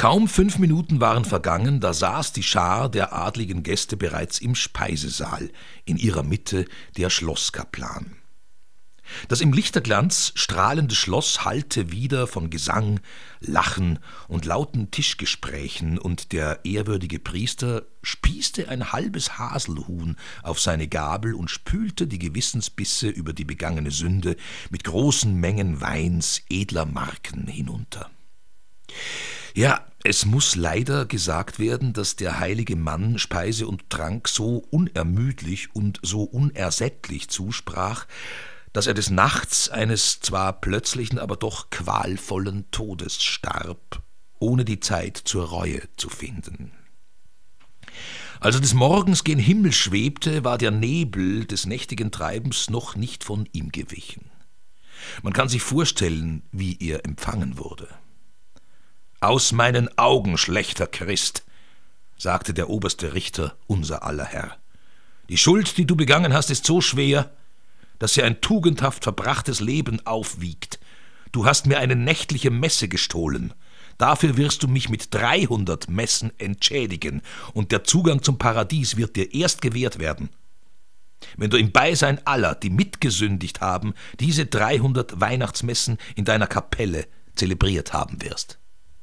Kaum 5 Minuten waren vergangen, da saß die Schar der adligen Gäste bereits im Speisesaal, in ihrer Mitte der Schlosskaplan. Das im Lichterglanz strahlende Schloss hallte wieder von Gesang, Lachen und lauten Tischgesprächen, und der ehrwürdige Priester spießte ein halbes Haselhuhn auf seine Gabel und spülte die Gewissensbisse über die begangene Sünde mit großen Mengen Weins edler Marken hinunter. Ja, es muß leider gesagt werden, dass der heilige Mann Speise und Trank so unermüdlich und so unersättlich zusprach, dass er des Nachts eines zwar plötzlichen, aber doch qualvollen Todes starb, ohne die Zeit zur Reue zu finden. Als er des Morgens gen Himmel schwebte, war der Nebel des nächtigen Treibens noch nicht von ihm gewichen. Man kann sich vorstellen, wie er empfangen wurde. »Aus meinen Augen, schlechter Christ«, sagte der oberste Richter, unser aller Herr. »Die Schuld, die du begangen hast, ist so schwer, dass sie ein tugendhaft verbrachtes Leben aufwiegt. Du hast mir eine nächtliche Messe gestohlen. Dafür wirst du mich mit 300 Messen entschädigen, und der Zugang zum Paradies wird dir erst gewährt werden, wenn du im Beisein aller, die mitgesündigt haben, diese 300 Weihnachtsmessen in deiner Kapelle zelebriert haben wirst.«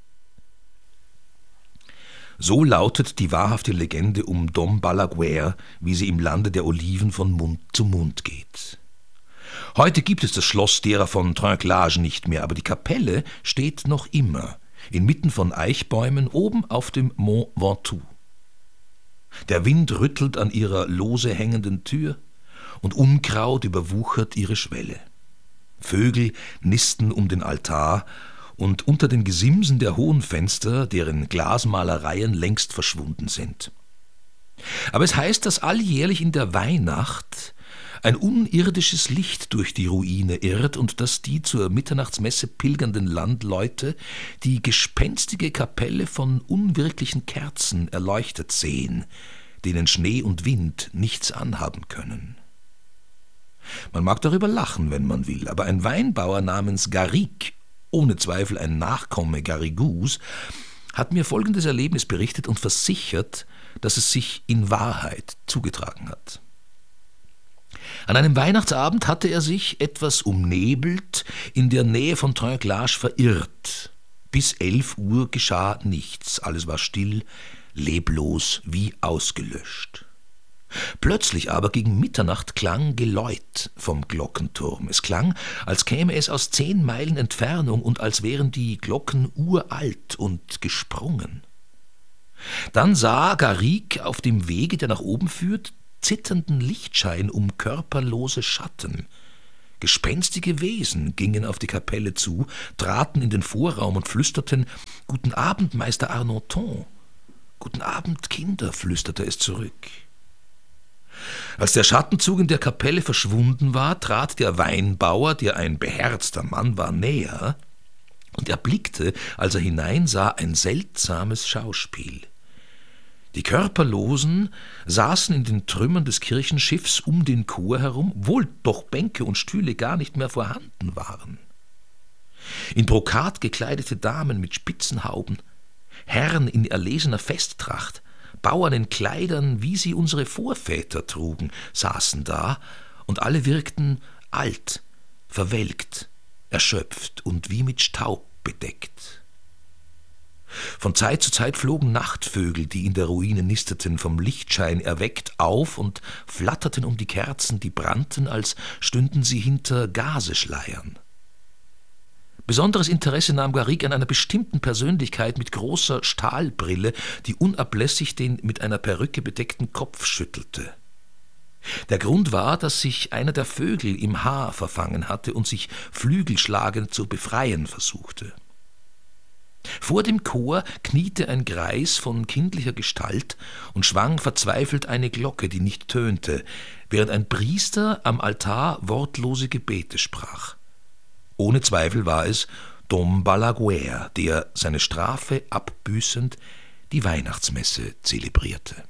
So lautet die wahrhafte Legende um Dom Balaguer, wie sie im Lande der Oliven von Mund zu Mund geht. Heute gibt es das Schloss derer von Trinquelage nicht mehr, aber die Kapelle steht noch immer, inmitten von Eichbäumen, oben auf dem Mont Ventoux. Der Wind rüttelt an ihrer lose hängenden Tür, und Unkraut überwuchert ihre Schwelle. Vögel nisten um den Altar, und unter den Gesimsen der hohen Fenster, deren Glasmalereien längst verschwunden sind. Aber es heißt, dass alljährlich in der Weihnacht ein unirdisches Licht durch die Ruine irrt und dass die zur Mitternachtsmesse pilgernden Landleute die gespenstige Kapelle von unwirklichen Kerzen erleuchtet sehen, denen Schnee und Wind nichts anhaben können. Man mag darüber lachen, wenn man will, aber ein Weinbauer namens Garrigue, ohne Zweifel ein Nachkomme Garrigous, hat mir folgendes Erlebnis berichtet und versichert, dass es sich in Wahrheit zugetragen hat. An einem Weihnachtsabend hatte er sich, etwas umnebelt, in der Nähe von Trinquelage verirrt. Bis 11 Uhr geschah nichts, alles war still, leblos, wie ausgelöscht. Plötzlich aber gegen Mitternacht klang Geläut vom Glockenturm. Es klang, als käme es aus 10 Meilen Entfernung und als wären die Glocken uralt und gesprungen. Dann sah Garrigue auf dem Wege, der nach oben führt, zitternden Lichtschein um körperlose Schatten. Gespenstige Wesen gingen auf die Kapelle zu, traten in den Vorraum und flüsterten: »Guten Abend, Meister Arnoton.« »Guten Abend, Kinder«, flüsterte es zurück. Als der Schattenzug in der Kapelle verschwunden war, trat der Weinbauer, der ein beherzter Mann war, näher und erblickte, als er hineinsah, ein seltsames Schauspiel. Die Körperlosen saßen in den Trümmern des Kirchenschiffs um den Chor herum, obwohl doch Bänke und Stühle gar nicht mehr vorhanden waren. In Brokat gekleidete Damen mit Spitzenhauben, Herren in erlesener Festtracht, Bauern in Kleidern, wie sie unsere Vorväter trugen, saßen da, und alle wirkten alt, verwelkt, erschöpft und wie mit Staub bedeckt. Von Zeit zu Zeit flogen Nachtvögel, die in der Ruine nisteten, vom Lichtschein erweckt auf und flatterten um die Kerzen, die brannten, als stünden sie hinter Gaseschleiern. Besonderes Interesse nahm Garrigue an einer bestimmten Persönlichkeit mit großer Stahlbrille, die unablässig den mit einer Perücke bedeckten Kopf schüttelte. Der Grund war, dass sich einer der Vögel im Haar verfangen hatte und sich flügelschlagend zu befreien versuchte. Vor dem Chor kniete ein Greis von kindlicher Gestalt und schwang verzweifelt eine Glocke, die nicht tönte, während ein Priester am Altar wortlose Gebete sprach. Ohne Zweifel war es Dom Balaguer, der, seine Strafe abbüßend, die Weihnachtsmesse zelebrierte.